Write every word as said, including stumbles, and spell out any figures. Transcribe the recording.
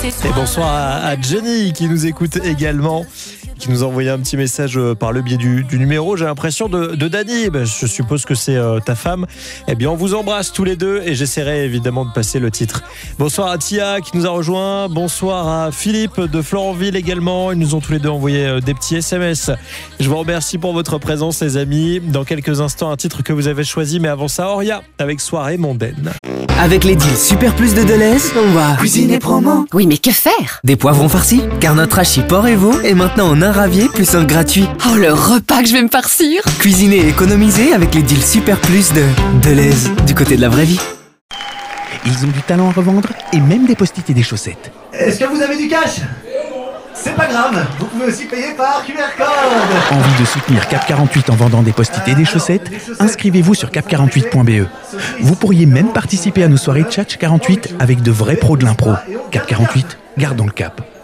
Et bonsoir à, à Jenny qui nous écoute également, qui nous a envoyé un petit message par le biais du, du numéro, j'ai l'impression, de, de Dani. Ben, je suppose que c'est euh, ta femme. Eh bien, on vous embrasse tous les deux et j'essaierai évidemment de passer le titre. Bonsoir à Tia qui nous a rejoint. Bonsoir à Philippe de Florentville également. Ils nous ont tous les deux envoyé euh, des petits S M S. Je vous remercie pour votre présence, les amis. Dans quelques instants, un titre que vous avez choisi, mais avant ça, Auria avec Soirée mondaine. Avec les deals Super Plus de Deleuze, on va cuisiner promo. Oui, mais que faire? Des poivrons farcis, car notre hachis porc et veau est maintenant en un ravier plus un gratuit. Oh, le repas que je vais me farcir! Cuisiner et économiser avec les deals Super Plus de Deleuze, du côté de la vraie vie. Ils ont du talent à revendre et même des post-it et des chaussettes. Est-ce que vous avez du cash? C'est pas grave, vous pouvez aussi payer par Q R code. Envie de soutenir Cap quarante-huit en vendant des post-it et des chaussettes? Inscrivez-vous sur cap quarante-huit point b e. Vous pourriez même participer à nos soirées Tchatch quarante-huit avec de vrais pros de l'impro. Cap quarante-huit, gardons le cap.